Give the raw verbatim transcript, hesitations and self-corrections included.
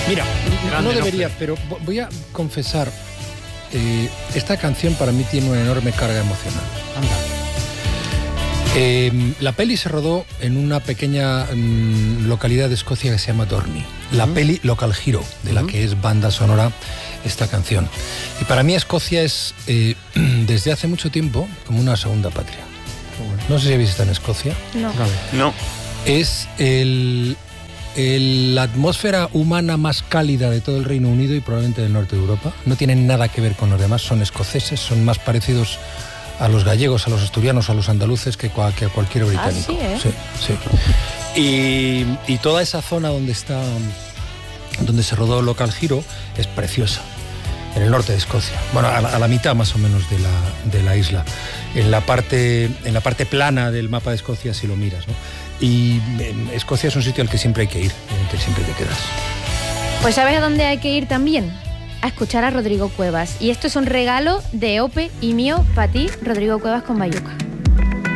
Mira, Grande no debería, nombre. pero voy a confesar, eh, esta canción para mí tiene una enorme carga emocional. Anda. Eh, la peli se rodó en una pequeña mm, localidad de Escocia que se llama Dorney. La Uh-huh. peli Local Hero, de la Uh-huh. que es banda sonora esta canción. Y para mí Escocia es, eh, desde hace mucho tiempo, como una segunda patria. No sé si habéis estado en Escocia. No. No. Es el, el- la atmósfera humana más cálida de todo el Reino Unido y probablemente del norte de Europa. No tienen nada que ver con los demás, son escoceses, son más parecidos a los gallegos, a los asturianos, a los andaluces que, cua- que a cualquier británico. sí, ¿eh? Sí, sí. Y, y toda esa zona donde está, donde se rodó Local Hero es preciosa. En el norte de Escocia, bueno, a la, a la mitad más o menos de la, de la isla, en la, parte, en la parte plana del mapa de Escocia si lo miras, ¿no? Y em, Escocia es un sitio al que siempre hay que ir, en el que siempre te quedas. Pues ¿sabes a dónde hay que ir también? A escuchar a Rodrigo Cuevas. Y esto es un regalo de Ope y mío para ti, Rodrigo Cuevas con Bayuca.